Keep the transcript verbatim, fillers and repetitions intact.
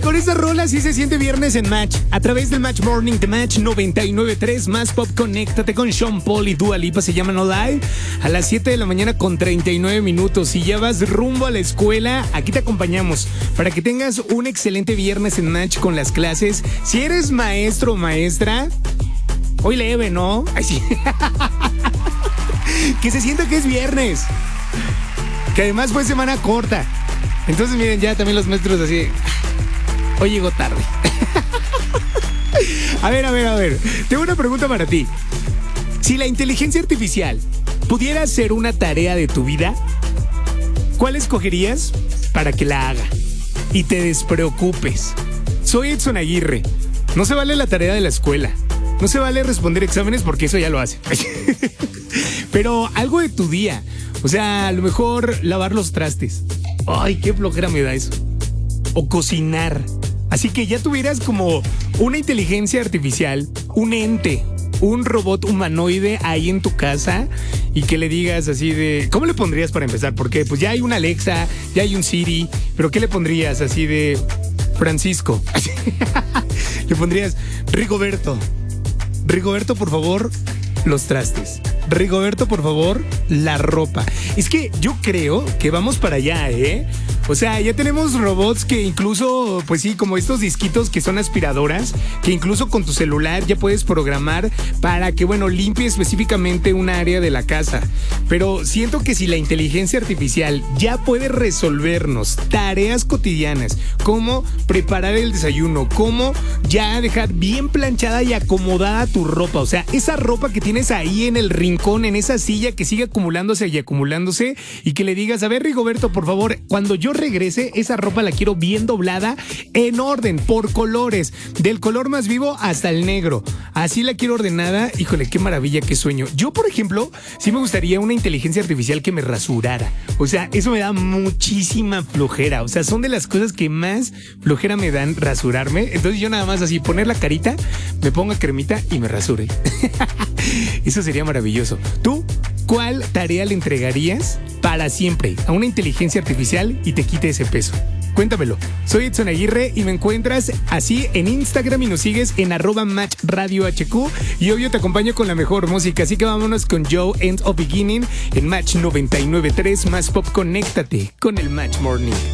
con esta rola sí se siente viernes en Match. A través del Match Morning de Match noventa y nueve punto tres, más pop, conéctate con Sean Paul y Dua Lipa, se llama No Lie. A las siete de la mañana con treinta y nueve minutos. Si ya vas rumbo a la escuela, aquí te acompañamos para que tengas un excelente viernes en Match con las clases. Si eres maestro o maestra, hoy leve, ¿no? Ay, sí. Que se sienta que es viernes. Que además fue semana corta. Entonces miren, ya también los maestros así, hoy llegó tarde. A ver, a ver, a ver. Tengo una pregunta para ti. Si la inteligencia artificial pudiera hacer una tarea de tu vida, ¿cuál escogerías para que la haga y te despreocupes? Soy Edson Aguirre. No se vale la tarea de la escuela. No se vale responder exámenes porque eso ya lo hace. Pero algo de tu día. O sea, a lo mejor lavar los trastes. Ay, qué flojera me da eso. O cocinar. Así que ya tuvieras como una inteligencia artificial, un ente, un robot humanoide ahí en tu casa y que le digas así de... ¿Cómo le pondrías para empezar? Porque pues ya hay un Alexa, ya hay un Siri, pero ¿qué le pondrías así de Francisco? Le pondrías Rigoberto. Rigoberto, por favor, los trastes. Rigoberto, por favor, la ropa. Es que yo creo que vamos para allá, ¿eh? O sea, ya tenemos robots que incluso, pues sí, como estos disquitos que son aspiradoras, que incluso con tu celular ya puedes programar para que, bueno, limpie específicamente un área de la casa. Pero siento que si la inteligencia artificial ya puede resolvernos tareas cotidianas, como preparar el desayuno, como ya dejar bien planchada y acomodada tu ropa, o sea, esa ropa que tienes ahí en el rincón, en esa silla que sigue acumulándose y acumulándose, y que le digas, a ver, Rigoberto, por favor, cuando yo regrese, esa ropa la quiero bien doblada, en orden, por colores, del color más vivo hasta el negro. Así la quiero ordenada. Híjole, qué maravilla, qué sueño. Yo, por ejemplo, sí me gustaría una inteligencia artificial que me rasurara. O sea, eso me da muchísima flojera. O sea, son de las cosas que más flojera me dan rasurarme. Entonces yo nada más así, poner la carita, me pongo cremita y me rasure. Eso sería maravilloso. ¿Tú cuál tarea le entregarías para siempre a una inteligencia artificial y te quite ese peso? Cuéntamelo. Soy Edson Aguirre y me encuentras así en Instagram y nos sigues en arroba Match Radio H Q. Y obvio te acompaño con la mejor música. Así que vámonos con Joe End of Beginning en Match noventa y nueve punto tres, más pop, conéctate con el Match Morning.